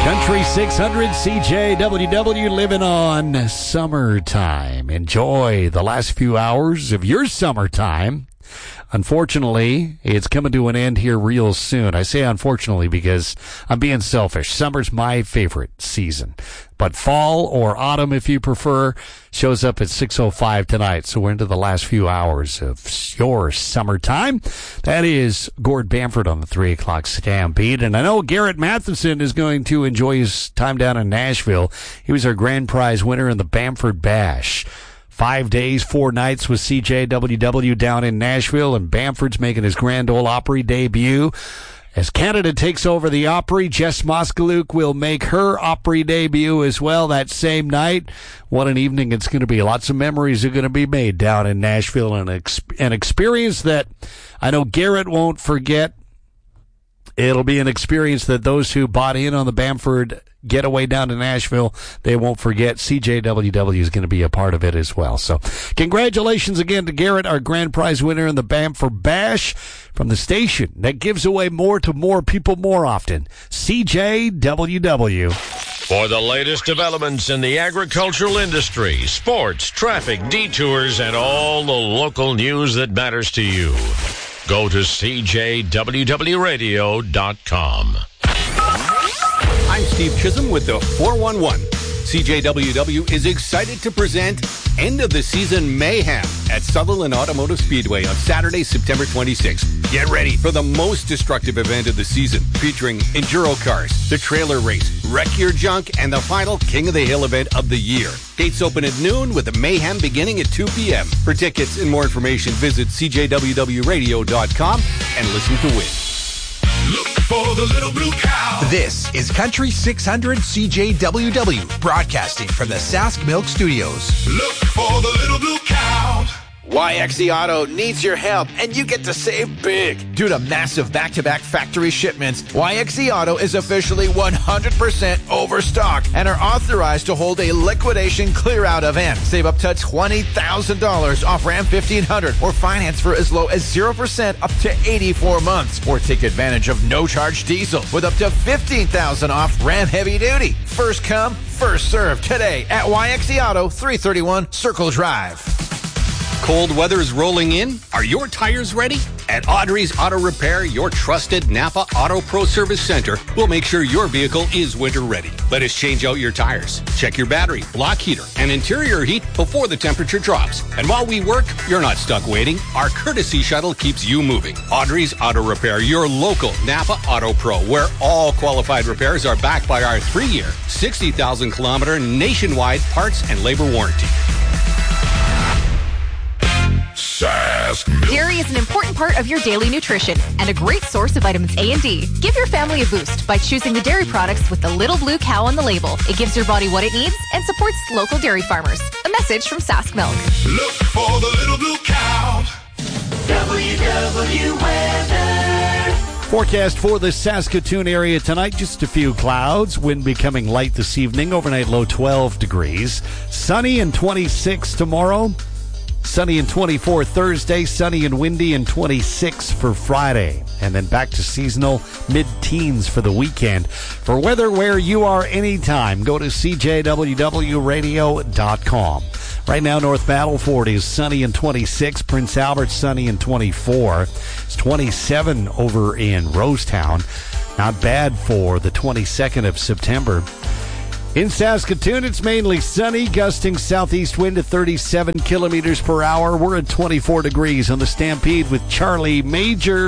Country 600 CJWW, living on summertime. Enjoy the last few hours of your summertime. Unfortunately, it's coming to an end here real soon. I say unfortunately because I'm being selfish. Summer's my favorite season. But fall or autumn, if you prefer, shows up at 6:05 tonight. So we're into the last few hours of your summertime. That is Gord Bamford on the 3 o'clock Stampede. And I know Garrett Matheson is going to enjoy his time down in Nashville. He was our grand prize winner in the Bamford Bash. 5 days, 4 nights with CJWW down in Nashville, and Bamford's making his Grand Ole Opry debut. As Canada takes over the Opry, Jess Moskaluk will make her Opry debut as well that same night. What an evening it's going to be. Lots of memories are going to be made down in Nashville, and an experience that I know Garrett won't forget. It'll be an experience that those who bought in on the Bamford getaway down to Nashville, they won't forget. CJWW is going to be a part of it as well. So congratulations again to Garrett, our grand prize winner in the Bamford Bash, from the station that gives away more to more people more often. CJWW. For the latest developments in the agricultural industry, sports, traffic, detours, and all the local news that matters to you, go to CJWWRadio.com. I'm Steve Chisholm with the 411. CJWW is excited to present End of the Season Mayhem at Sutherland Automotive Speedway on Saturday, September 26th. Get ready for the most destructive event of the season, featuring enduro cars, the trailer race, Wreck Your Junk, and the final King of the Hill event of the year. Gates open at noon with the mayhem beginning at 2 p.m. For tickets and more information, visit CJWWRadio.com and listen to win. Look for the little blue cow. This is Country 600 CJWW, broadcasting from the Sask Milk Studios. Look for the little blue cow. YXE Auto needs your help, and you get to save big. Due to massive back-to-back factory shipments, YXE Auto is officially 100% overstocked and are authorized to hold a liquidation clear-out event. Save up to $20,000 off Ram 1500 or finance for as low as 0% up to 84 months. Or take advantage of no-charge diesel with up to $15,000 off Ram Heavy Duty. First come, first served today at YXE Auto, 331 Circle Drive. Cold weather's rolling in. Are your tires ready? At Audrey's Auto Repair, your trusted Napa Auto Pro Service Center will make sure your vehicle is winter ready. Let us change out your tires, check your battery, block heater, and interior heat before the temperature drops. And while we work, you're not stuck waiting. Our courtesy shuttle keeps you moving. Audrey's Auto Repair, your local Napa Auto Pro, where all qualified repairs are backed by our 3-year, 60,000-kilometer nationwide parts and labor warranty. Dairy is an important part of your daily nutrition and a great source of vitamins A and D. Give your family a boost by choosing the dairy products with the little blue cow on the label. It gives your body what it needs and supports local dairy farmers. A message from Sask Milk. Look for the little blue cow. WW Weather. Forecast for the Saskatoon area tonight, just a few clouds. Wind becoming light this evening. Overnight low 12 degrees. Sunny and 26 tomorrow. Sunny and 24 Thursday, sunny and windy and 26 for Friday. And then back to seasonal mid-teens for the weekend. For weather where you are anytime, go to CJWWRadio.com. Right now, North Battleford is sunny and 26. Prince Albert, sunny and 24. It's 27 over in Rosetown. Not bad for the 22nd of September. In Saskatoon, it's mainly sunny, gusting southeast wind at 37 kilometers per hour. We're at 24 degrees on the Stampede with Charlie Major.